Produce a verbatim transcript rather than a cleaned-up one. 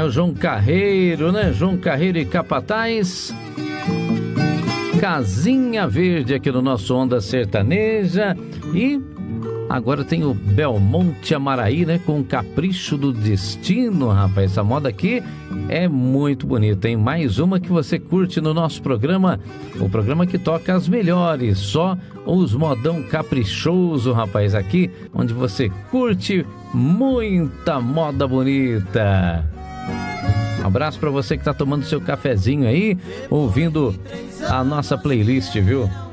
o João Carreiro, né? João Carreiro e Capataz. Casinha Verde aqui no nosso Onda Sertaneja. E agora tem o Belmonte Amaraí, né? Com Capricho do Destino, rapaz. Essa moda aqui é muito bonita, hein? Mais uma que você curte no nosso programa. O programa que toca as melhores. Só os modão caprichoso, rapaz. Aqui, onde você curte muita moda bonita. Um abraço pra você que tá tomando seu cafezinho aí, ouvindo a nossa playlist, viu?